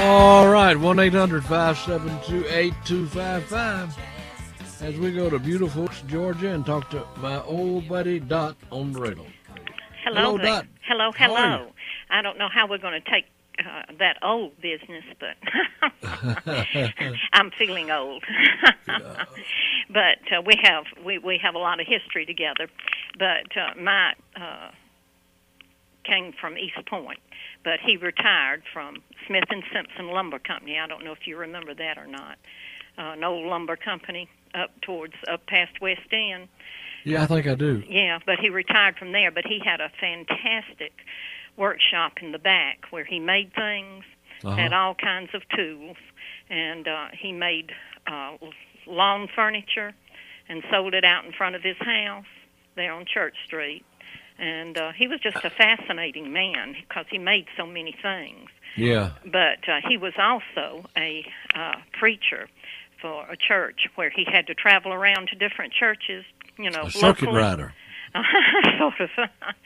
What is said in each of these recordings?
All right, 1-800-572-8255. As we go to beautiful Georgia and talk to my old buddy Dot on the radio. Hello, Dot. Hello. How are you? I don't know how we're going to take that old business, but I'm feeling old. But we have a lot of history together. But Mike came from East Point, but he retired from Smith and Simpson Lumber Company. I don't know if you remember that or not. An old lumber company up past West End. Yeah, I think I do. Yeah, but he retired from there. But he had a fantastic workshop in the back where he made things, had all kinds of tools, and he made lawn furniture and sold it out in front of his house there on Church Street. And he was just a fascinating man because he made so many things. Yeah. But he was also a preacher for a church where he had to travel around to different churches, A circuit locally. rider. Sort of.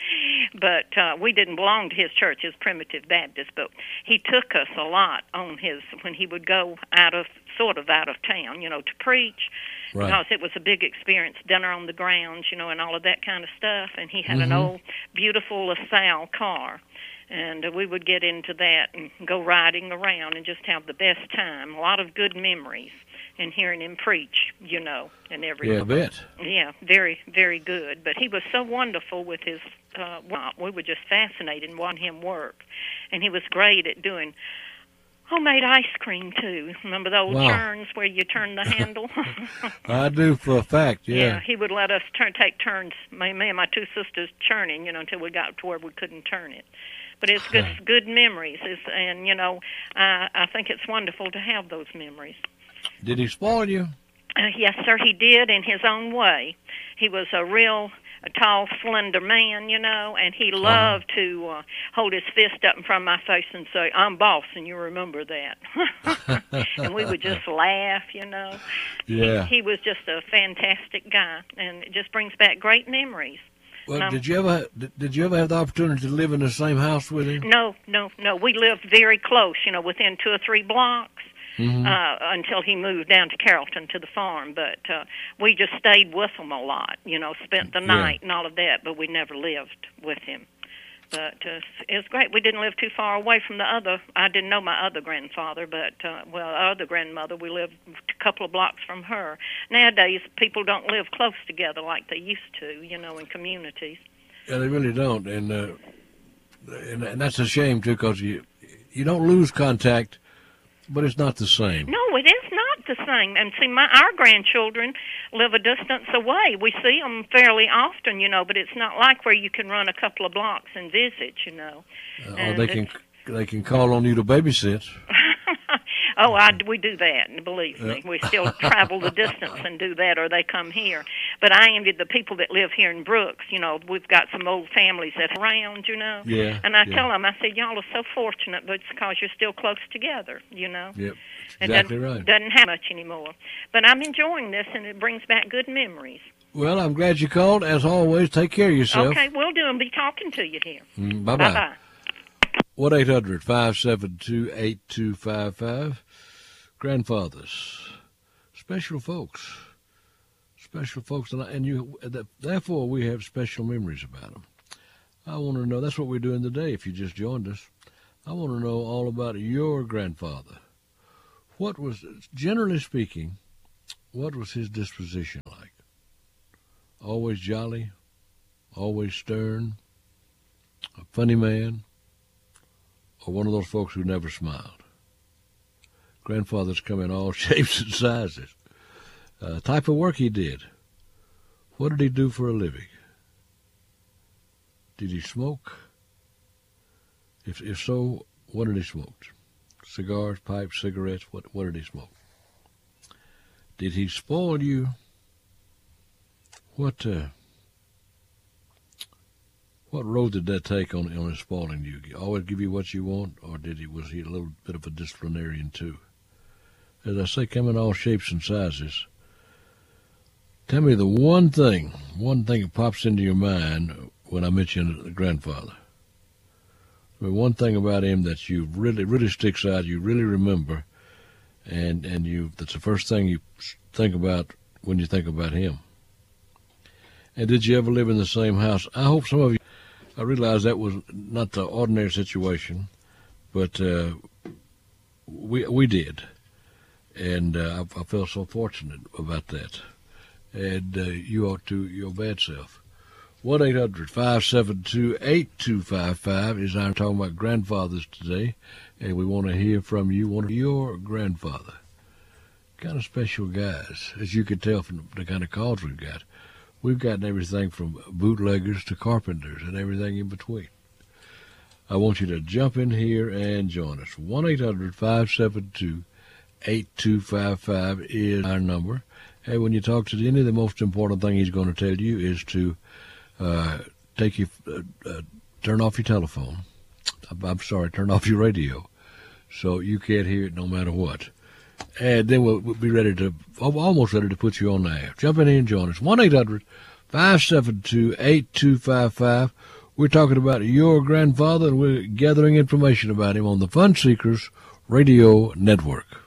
But we didn't belong to his church, his Primitive Baptist, but he took us a lot on when he would go out of town, to preach, Right. because it was a big experience, dinner on the grounds, and all of that kind of stuff. And he had an old, beautiful LaSalle car. And we would get into that and go riding around and just have the best time. A lot of good memories and hearing him preach, and everything. Yeah, I bet. Yeah, very, very good. But he was so wonderful with his we were just fascinated in watching him work. And he was great at doing homemade ice cream, too. Remember the old churns where you turn the handle? I do for a fact, yeah. Yeah, he would let us take turns, me and my two sisters, churning, until we got to where we couldn't turn it. But it's good memories, and I think it's wonderful to have those memories. Did he spoil you? Yes, sir, he did in his own way. He was a tall, slender man, and he loved to hold his fist up in front of my face and say, "I'm boss, and you remember that." And we would just laugh, Yeah. He was just a fantastic guy, and it just brings back great memories. Well, did you ever have the opportunity to live in the same house with him? No. We lived very close, within 2 or 3 blocks. Until he moved down to Carrollton to the farm. But we just stayed with him a lot, spent the night and all of that, but we never lived with him. But it was great. We didn't live too far away from I didn't know my other grandfather, but, our other grandmother, we lived a couple of blocks from her. Nowadays, people don't live close together like they used to, in communities. Yeah, they really don't, and that's a shame, too, because you don't lose contact, but it's not the same. No, it is not the same. And see, our grandchildren live a distance away. We see them fairly often, but it's not like where you can run a couple of blocks and visit, Or they can call on you to babysit. We do that, and believe me. We still travel the distance and do that, or they come here. But I envy the people that live here in Brooks. We've got some old families that's around, Yeah. And I tell them, I said, y'all are so fortunate, but it's because you're still close together, Yep, exactly right. Doesn't have much anymore. But I'm enjoying this, and it brings back good memories. Well, I'm glad you called. As always, take care of yourself. Okay, will do, and be talking to you here. Bye-bye. Bye-bye. 1-800-572-8255. Grandfathers, special folks, and therefore we have special memories about them. I want to know, that's what we're doing today if you just joined us. I want to know all about your grandfather. Generally speaking, what was his disposition like? Always jolly, always stern, a funny man, or one of those folks who never smiled? Grandfathers come in all shapes and sizes. Type of work he did. What did he do for a living? Did he smoke? If so, what did he smoke? Cigars, pipes, cigarettes, what did he smoke? Did he spoil you? What road did that take on his spoiling you? Always give you what you want, or was he a little bit of a disciplinarian too? As I say, come in all shapes and sizes. Tell me the one thing that pops into your mind when I mention a grandfather. I mean, one thing about him that you really sticks out, you really remember, and that's the first thing you think about when you think about him. And did you ever live in the same house? I hope some of you, I realize that was not the ordinary situation, but we did. And I felt so fortunate about that. And you ought to, your bad self. 1-800-572-8255 is our talking about grandfathers today, and we want to hear from you, one of your grandfather. Kind of special guys, as you could tell from the kind of calls we've got. We've gotten everything from bootleggers to carpenters and everything in between. I want you to jump in here and join us. 1-800-572-8255 is our number. Hey, when you talk to Denny, the most important thing he's going to tell you is to turn off your telephone. I'm sorry, turn off your radio, so you can't hear it no matter what. And then we'll be almost ready to put you on the air. Jump in here and join us. 1-800-572-8255. We're talking about your grandfather, and we're gathering information about him on the Fun Seekers Radio Network.